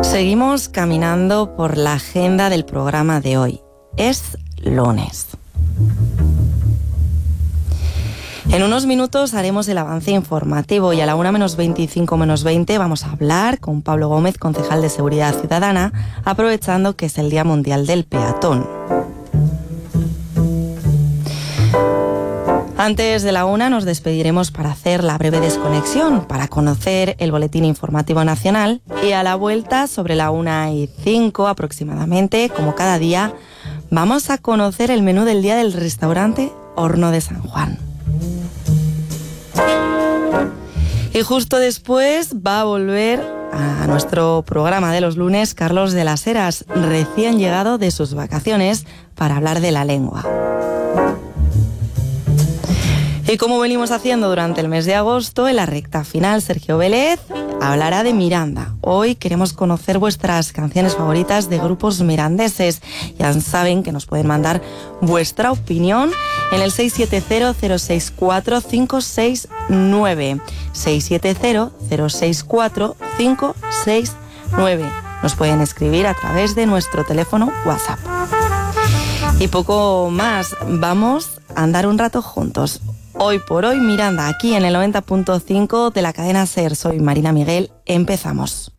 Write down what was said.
Seguimos caminando por la agenda del programa de hoy. Es lunes. En unos minutos haremos el avance informativo y a la 1:25, vamos a hablar con Pablo Gómez, concejal de Seguridad Ciudadana, aprovechando que es el Día Mundial del Peatón. Antes de la 1 nos despediremos para hacer la breve desconexión, para conocer el boletín informativo nacional, y a la vuelta, sobre la 1:05 aproximadamente, como cada día, vamos a conocer el menú del día del restaurante Horno de San Juan. Y justo después va a volver a nuestro programa de los lunes Carlos de las Heras, recién llegado de sus vacaciones, para hablar de la lengua. Y como venimos haciendo durante el mes de agosto, en la recta final, Sergio Vélez hablará de Miranda. Hoy queremos conocer vuestras canciones favoritas de grupos mirandeses. Ya saben que nos pueden mandar vuestra opinión en el 670-064-569. 670-064-569. Nos pueden escribir a través de nuestro teléfono WhatsApp. Y poco más, vamos a andar un rato juntos. Hoy por hoy, Miranda, aquí en el 90.5 de la cadena SER. Soy Marina Miguel. Empezamos.